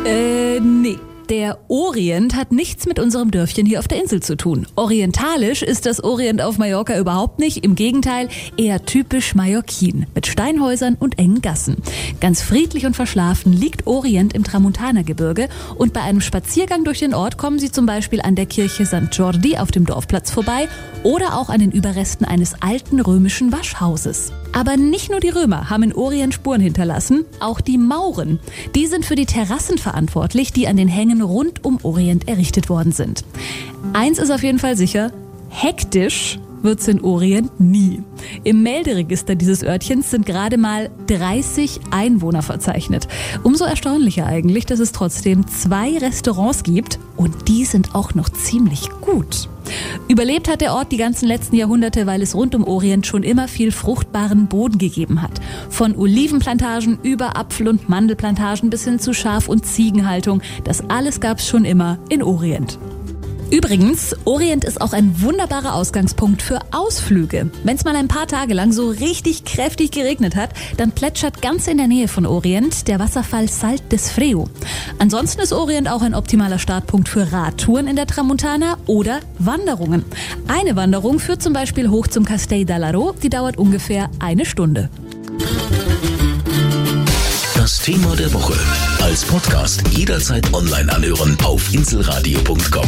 Nee. Der Orient hat nichts mit unserem Dörfchen hier auf der Insel zu tun. Orientalisch ist das Orient auf Mallorca überhaupt nicht. Im Gegenteil, eher typisch mallorquin. Mit Steinhäusern und engen Gassen. Ganz friedlich und verschlafen liegt Orient im Tramontana-Gebirge. Und bei einem Spaziergang durch den Ort kommen Sie zum Beispiel an der Kirche St. Jordi auf dem Dorfplatz vorbei oder auch an den Überresten eines alten römischen Waschhauses. Aber nicht nur die Römer haben in Orient Spuren hinterlassen, auch die Mauren. Die sind für die Terrassen verantwortlich, die an den Hängen rund um Orient errichtet worden sind. Eins ist auf jeden Fall sicher, hektisch wird's in Orient nie. Im Melderegister dieses Örtchens sind gerade mal 30 Einwohner verzeichnet. Umso erstaunlicher eigentlich, dass es trotzdem 2 Restaurants gibt und die sind auch noch ziemlich gut. Überlebt hat der Ort die ganzen letzten Jahrhunderte, weil es rund um Orient schon immer viel fruchtbaren Boden gegeben hat. Von Olivenplantagen über Apfel- und Mandelplantagen bis hin zu Schaf- und Ziegenhaltung. Das alles gab's schon immer in Orient. Übrigens, Orient ist auch ein wunderbarer Ausgangspunkt für Ausflüge. Wenn es mal ein paar Tage lang so richtig kräftig geregnet hat, dann plätschert ganz in der Nähe von Orient der Wasserfall Salt des Freo. Ansonsten ist Orient auch ein optimaler Startpunkt für Radtouren in der Tramontana oder Wanderungen. Eine Wanderung führt zum Beispiel hoch zum Castell d'Alaro, die dauert ungefähr 1 Stunde. Das Thema der Woche. Als Podcast jederzeit online anhören auf inselradio.com.